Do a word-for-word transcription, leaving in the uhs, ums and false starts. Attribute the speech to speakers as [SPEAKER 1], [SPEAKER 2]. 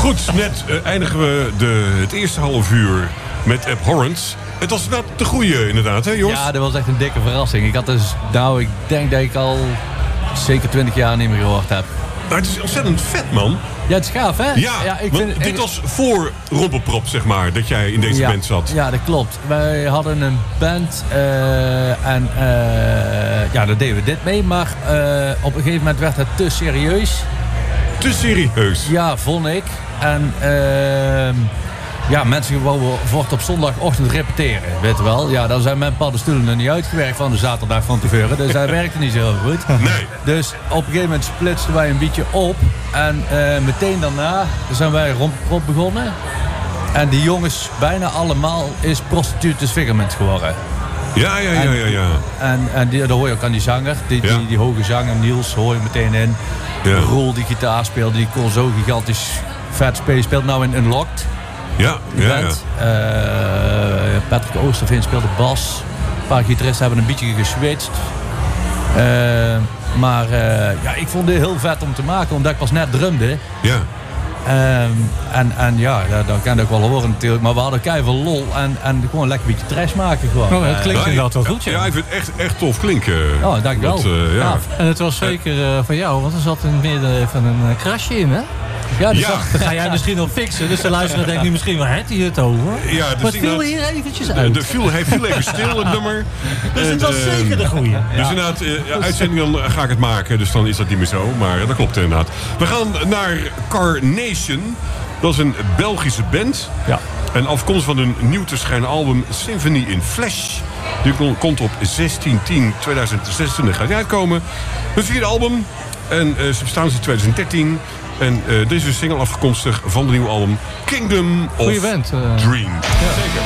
[SPEAKER 1] Goed, net uh, eindigen we de, het eerste half uur met Abhorrent. Het was inderdaad de goeie, inderdaad, hè Jos?
[SPEAKER 2] Ja, dat was echt een dikke verrassing. Ik had dus, nou, ik denk dat ik al zeker twintig jaar niet meer gehoord heb.
[SPEAKER 1] Maar het is ontzettend vet, man.
[SPEAKER 2] Ja, het is gaaf, hè?
[SPEAKER 1] Ja,
[SPEAKER 2] ja ik
[SPEAKER 1] want
[SPEAKER 2] vind,
[SPEAKER 1] dit
[SPEAKER 2] ik,
[SPEAKER 1] was voor Rommelprop, zeg maar, dat jij in deze
[SPEAKER 2] ja,
[SPEAKER 1] band zat.
[SPEAKER 2] Ja, dat klopt. Wij hadden een band uh, en uh, ja, daar deden we dit mee. Maar uh, op een gegeven moment werd het te serieus.
[SPEAKER 1] Te serieus?
[SPEAKER 2] Ja, vond ik. En uh, ja, mensen wouden voort op zondagochtend repeteren, weet je wel. Ja, dan zijn mijn paddenstoelen er niet uitgewerkt van de zaterdag van tevoren. Dus dat werkte niet zo heel goed.
[SPEAKER 1] Nee.
[SPEAKER 2] Dus op een gegeven moment splitsten wij een beetje op. En uh, meteen daarna zijn wij Rommelprop begonnen. En die jongens, bijna allemaal, is Prostitutes Figament geworden.
[SPEAKER 1] Ja, ja, ja, ja. ja.
[SPEAKER 2] En, en die, daar hoor je ook aan die zanger. Die,
[SPEAKER 1] ja.
[SPEAKER 2] die, die hoge zanger, Niels, hoor je meteen in.
[SPEAKER 1] Ja.
[SPEAKER 2] Roel, die gitaar speelde, die kon zo gigantisch vet spelen. Speelt nou in Unlocked.
[SPEAKER 1] Ja, ja, ja.
[SPEAKER 2] Uh, Patrick Oosterveen speelde bas. Een paar gitaristen hebben een beetje geswitcht. Uh, maar uh, ja, ik vond dit heel vet om te maken, omdat ik pas net drumde.
[SPEAKER 1] Ja.
[SPEAKER 2] Um, en, en ja, dat kan je ook wel horen natuurlijk. Maar we hadden keiveel lol en, en gewoon lekker een beetje trash maken gewoon.
[SPEAKER 3] Oh, het klinkt
[SPEAKER 1] ja,
[SPEAKER 3] inderdaad wel goed, ja.
[SPEAKER 1] Ja, ik vind het echt, echt tof klinken.
[SPEAKER 2] Oh, dankjewel.
[SPEAKER 1] Dat, uh, ja.
[SPEAKER 2] Ja.
[SPEAKER 3] En het was zeker uh, van jou, want er zat in het midden van een uh, krasje in, hè?
[SPEAKER 2] Ja, dus
[SPEAKER 1] ja.
[SPEAKER 2] dat,
[SPEAKER 3] dat ga jij misschien nog fixen. Dus de luisteraar denkt nu misschien, waar heeft hij het over?
[SPEAKER 1] Ja, dus
[SPEAKER 3] maar het viel hier eventjes uit.
[SPEAKER 1] De, de viel, hij viel even stil, het nummer.
[SPEAKER 3] Dus het was
[SPEAKER 1] uh,
[SPEAKER 3] zeker de goeie.
[SPEAKER 1] Dus
[SPEAKER 3] Ja.
[SPEAKER 1] inderdaad, uh, uitzending dan ga ik het maken. Dus dan is dat niet meer zo. Maar dat klopt inderdaad. We gaan naar Carnation. Dat is een Belgische band.
[SPEAKER 2] Ja.
[SPEAKER 1] En afkomstig van hun nieuw te schijnen album Symphony in Flesh. Die komt op zestien tien tweeduizend zesentwintig gaat die uitkomen. Hun vierde album. En uh, ze bestaan sinds tweeduizend dertien. En uh, deze is een single afkomstig van de nieuwe album Kingdom of
[SPEAKER 3] Goeie band, uh...
[SPEAKER 1] Dream. Ja. Zeker.